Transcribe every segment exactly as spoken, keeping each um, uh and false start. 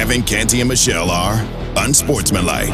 Kevin, Canty, and Michelle are unsportsmanlike.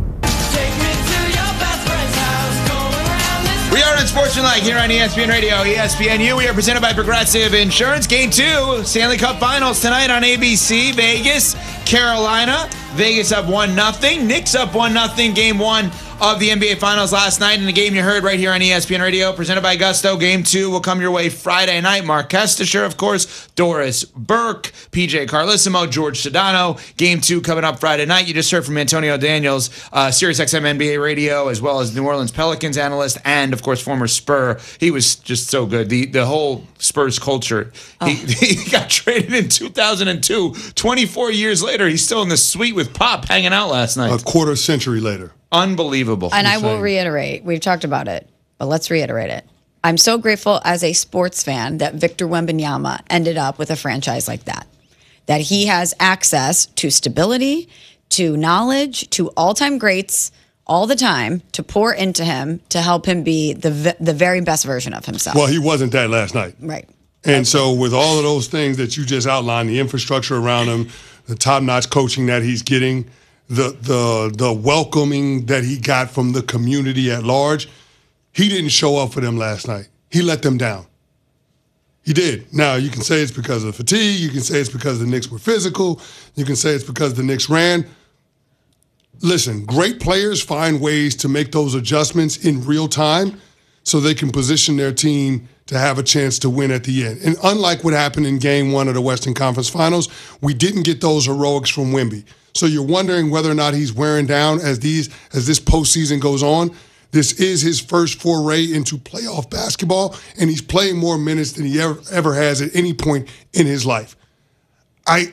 We are unsportsmanlike here on E S P N Radio, E S P N U. We are presented by Progressive Insurance. Game two, Stanley Cup Finals tonight on A B C. Vegas, Carolina. Vegas up one nothing. Knicks up one nothing. Game one of the N B A Finals last night in the game you heard right here on E S P N Radio, presented by Gusto. Game two will come your way Friday night. Mark Kestisher, of course, Doris Burke, P J Carlissimo, George Sedano. Game two coming up Friday night. You just heard from Antonio Daniels, uh, SiriusXM N B A Radio, as well as New Orleans Pelicans analyst, and, of course, former Spur. He was just so good. The the whole Spurs culture. Oh. He, he got traded in two thousand two. twenty-four years later, he's still in the suite with Pop hanging out last night. A quarter century later. Unbelievable. And I will reiterate, we've talked about it, but let's reiterate it. I'm so grateful as a sports fan that Victor Wembanyama ended up with a franchise like that. That he has access to stability, to knowledge, to all-time greats all the time to pour into him to help him be the the very best version of himself. Well, he wasn't that last night. Right. And okay. So with all of those things that you just outlined, the infrastructure around him, the top-notch coaching that he's getting, the the the welcoming that he got from the community at large, he didn't show up for them last night. He let them down. He did. Now, you can say it's because of fatigue. You can say it's because the Knicks were physical. You can say it's because the Knicks ran. Listen, great players find ways to make those adjustments in real time so they can position their team to have a chance to win at the end. And unlike what happened in game one of the Western Conference Finals, we didn't get those heroics from Wemby. So you're wondering whether or not he's wearing down as these as this postseason goes on. This is his first foray into playoff basketball, and he's playing more minutes than he ever, ever has at any point in his life. I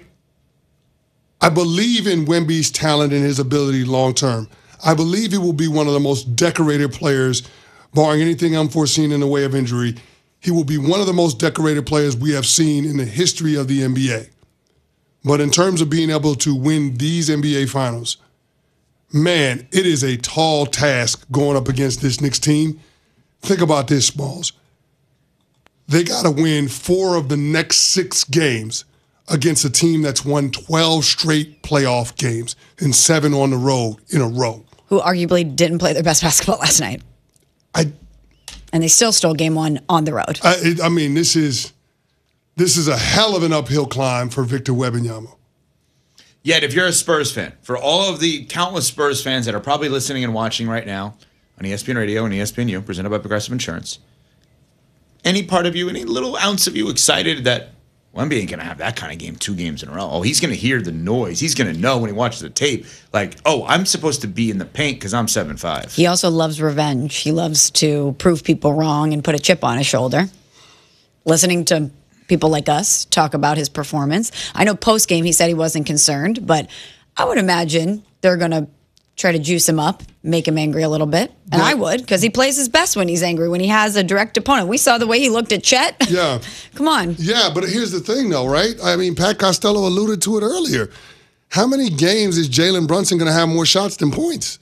I believe in Wemby's talent and his ability long term. I believe he will be one of the most decorated players, barring anything unforeseen in the way of injury. He will be one of the most decorated players we have seen in the history of the N B A. But in terms of being able to win these N B A Finals, man, it is a tall task going up against this Knicks team. Think about this, Smalls. They got to win four of the next six games against a team that's won twelve straight playoff games and seven on the road in a row. Who arguably didn't play their best basketball last night. I, and they still stole game one on the road. I, it, I mean, this is... This is a hell of an uphill climb for Victor Wembanyama. Yet, if you're a Spurs fan, for all of the countless Spurs fans that are probably listening and watching right now on E S P N Radio and E S P N U, presented by Progressive Insurance, any part of you, any little ounce of you excited that Wemby ain't going to have that kind of game two games in a row? Oh, he's going to hear the noise. He's going to know when he watches the tape, like, oh, I'm supposed to be in the paint because I'm seven five. He also loves revenge. He loves to prove people wrong and put a chip on his shoulder. Listening to people like us talk about his performance. I know post-game he said he wasn't concerned, but I would imagine they're going to try to juice him up, make him angry a little bit. And yeah. I would, because he plays his best when he's angry, when he has a direct opponent. We saw the way he looked at Chet. Yeah. Come on. Yeah, but here's the thing, though, right? I mean, Pat Costello alluded to it earlier. How many games is Jalen Brunson going to have more shots than points?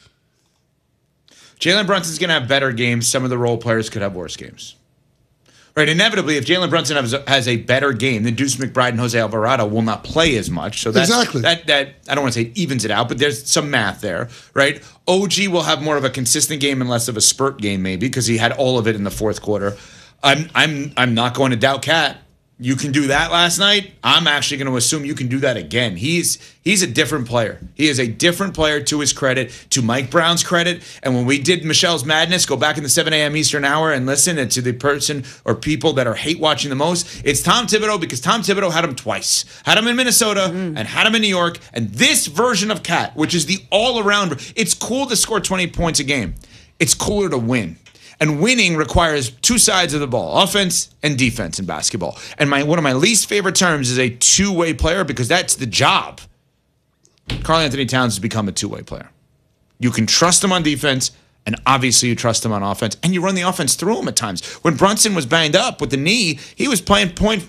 Jalen Brunson's going to have better games. Some of the role players could have worse games. Right, inevitably, if Jalen Brunson has a, has a better game, then Deuce McBride and Jose Alvarado will not play as much. So that's, exactly. that that I don't want to say evens it out, but there's some math there, right? O G will have more of a consistent game and less of a spurt game, maybe, because he had all of it in the fourth quarter. I'm I'm I'm not going to doubt Cat. You can do that last night. I'm actually going to assume you can do that again. He's he's a different player. He is a different player, to his credit, to Mike Brown's credit. And when we did Michelle's Madness, go back in the seven a.m. Eastern hour and listen and to the person or people that are hate watching the most. It's Tom Thibodeau, because Tom Thibodeau had him twice. Had him in Minnesota mm-hmm. and had him in New York. And this version of Cat, which is the all-around, it's cool to score twenty points a game. It's cooler to win. And winning requires two sides of the ball, offense and defense in basketball. And my one of my least favorite terms is a two-way player, because that's the job. Karl Anthony Towns has become a two-way player. You can trust him on defense, and obviously you trust him on offense, and you run the offense through him at times. When Brunson was banged up with the knee, he was playing point